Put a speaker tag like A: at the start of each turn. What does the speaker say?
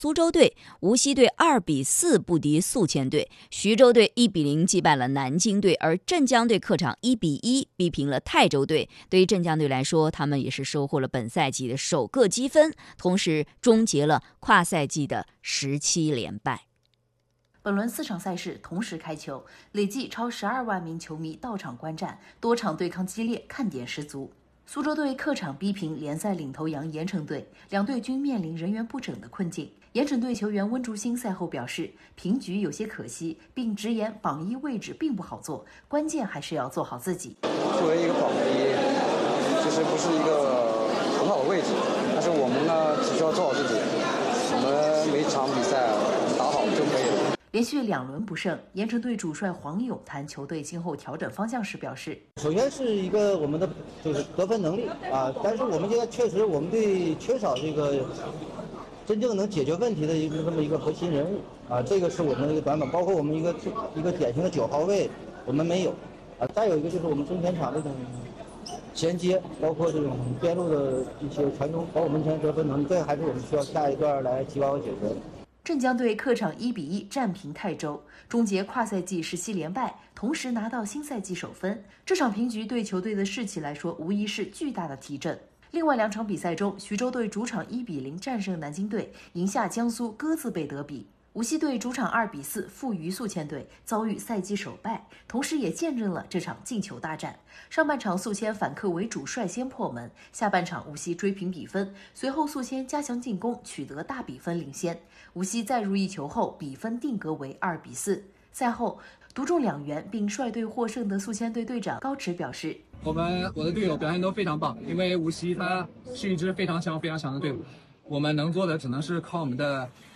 A: 苏州队、无锡队2-4不敌宿迁队，徐州队1-0击败了南京队，而镇江队客场1-1逼平了泰州队。对于镇江队来说，他们也是收获了本赛季的首个积分，同时终结了跨赛季的17连败。
B: 本轮4场赛事同时开球，累计超12万名球迷到场观战，多场对抗激烈，看点十足。苏州队客场逼平联赛领头羊盐城队，两队均面临人员不整的困境。盐城队球员温竹兴赛后表示，平局有些可惜，并直言榜一位置并不好做，关键还是要做好自己。
C: 作为一个榜一，其实不是一个很好的位置，但是我们呢，只需要做好自己，我们每场比赛打好就可以了。
B: 连续2轮不胜，盐城队主帅黄勇谈球队今后调整方向时表示，
D: 首先是一个我们的就是得分能力啊，但是我们现在确实我们队缺少这个真正能解决问题的这么一个核心人物啊，这个是我们的一个短板，包括我们一个典型的9号位我们没有啊，再有一个就是我们中前场这种衔接，包括这种边路的一些传中，包括门前得分能力，这还是我们需要下一段来提高和解决的。
B: 镇江队客场1-1战平泰州，终结跨赛季17连败，同时拿到新赛季首分。这场平局对球队的士气来说，无疑是巨大的提振。另外2场比赛中，徐州队主场1-0战胜南京队，赢下江苏鸽子杯德比。无锡队主场2-4负于宿迁队，遭遇赛季首败，同时也见证了这场进球大战。上半场宿迁反客为主，率先破门，下半场无锡追平比分，随后宿迁加强进攻，取得大比分领先。无锡再入一球后，比分定格为2-4。赛后独中2元并率队获胜的宿迁队队长高驰表示，
E: 我的队友表现都非常棒，因为无锡它是一支非常强的队伍，我们能做的只能是靠我们的